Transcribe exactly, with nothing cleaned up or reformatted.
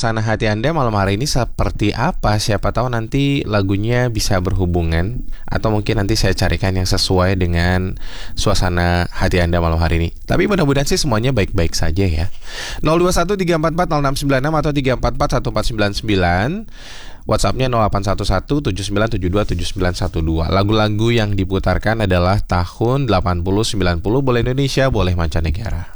suasana hati Anda malam hari ini seperti apa? Siapa tahu nanti lagunya bisa berhubungan, atau mungkin nanti saya carikan yang sesuai dengan suasana hati Anda malam hari ini. Tapi mudah-mudahan sih semuanya baik-baik saja ya. nol dua satu tiga empat empat nol enam sembilan enam atau tiga empat empat satu empat sembilan sembilan. WhatsApp-nya nol delapan satu satu tujuh sembilan tujuh dua tujuh sembilan satu dua. Lagu-lagu yang diputarkan adalah tahun delapan puluh, sembilan puluh, boleh Indonesia, boleh mancanegara.